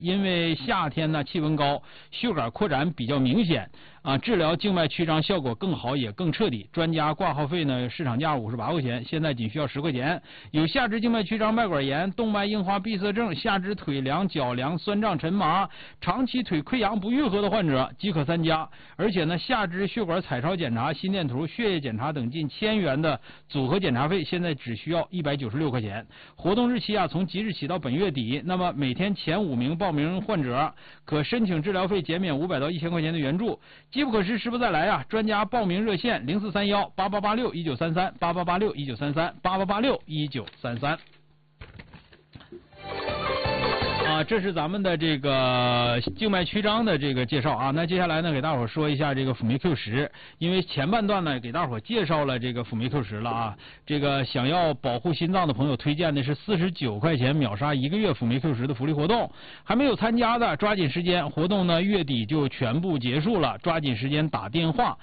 因为夏天呢气温高，血管扩展比较明显啊，治疗静脉曲张效果更好也更彻底。专家挂号费呢市场价58块钱，现在仅需要10块钱。有下肢静脉曲张、脉管炎、动脉硬化闭塞症、下肢腿凉、脚凉、酸胀沉麻、长期腿溃疡不愈合的患者即可参加。而且呢，下肢血管彩超检查、心电图、血液检查等近1000元的组合检查费，现在只需要196块钱。活动日期啊，从即日起到本月底。那么每天前5名报名患者可申请治疗费减免500到1000块钱的援助。机不可失，时不再来啊！专家报名热线0431888619338886193388861933。这是咱们的这个静脉曲张的这个介绍啊。那接下来呢，给大伙说一下这个辅酶 Q10，因为前半段呢给大伙介绍了这个辅酶 Q10了啊。这个想要保护心脏的朋友，推荐的是49块钱秒杀1个月辅酶 Q10的福利活动。还没有参加的，抓紧时间，活动呢月底就全部结束了，抓紧时间打电话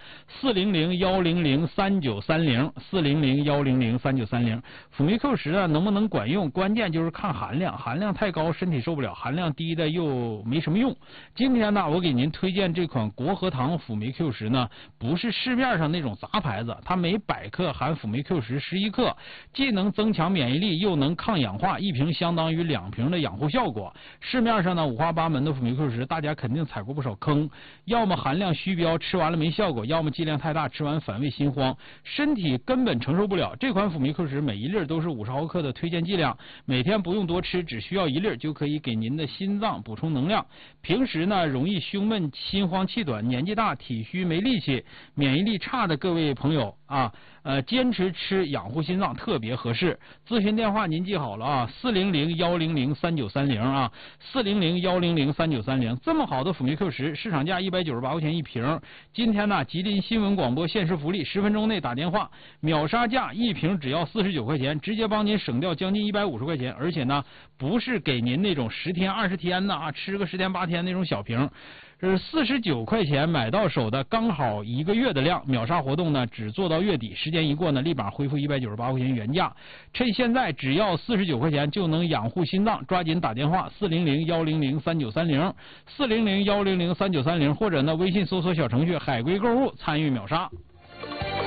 400-100-3930，400-100-3930。辅酶 Q10呢能不能管用，关键就是看含量，含量太高身体受不了，含量低的又没什么用。今天呢，我给您推荐这款国和堂辅酶 Q10呢，不是市面上那种杂牌子，它每100克含辅酶 Q10 11克，既能增强免疫力，又能抗氧化，一瓶相当于2瓶的养护效果。市面上呢五花八门的辅酶 Q10，大家肯定踩过不少坑，要么含量虚标，吃完了没效果，要么剂量太大，吃完反胃心慌，身体根本承受不了。这款辅酶 Q10每1粒都是50毫克的推荐剂量，每天不用多吃，只需要1粒就可以给您的心脏补充能量。平时呢容易胸闷、心慌气短，年纪大、体虚没力气、免疫力差的各位朋友啊，坚持吃养护心脏特别合适。咨询电话您记好了啊，400-100-3930啊，400-100-3930。这么好的辅酶 Q10，市场价198块钱一瓶。今天呢，吉林新闻广播限时福利，10分钟内打电话，秒杀价一瓶只要49块钱，直接帮您省掉将近150块钱。而且呢，不是给您那种10天20天的啊，吃个10天8天那种小瓶。这是49块钱买到手的，刚好1个月的量。秒杀活动呢，只做到月底，时间一过呢，立马恢复198块钱原价。趁现在只要49块钱就能养护心脏，抓紧打电话400-100-3930，400-100-3930，或者呢微信搜索小程序海龟购物参与秒杀。